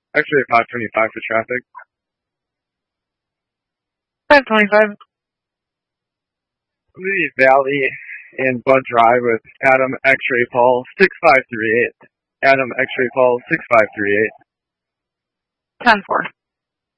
Actually, 525 for traffic. 525. Lee Valley in Bud Drive with Adam X-Ray Paul 6538. Adam X-Ray Paul 6538. 10-4.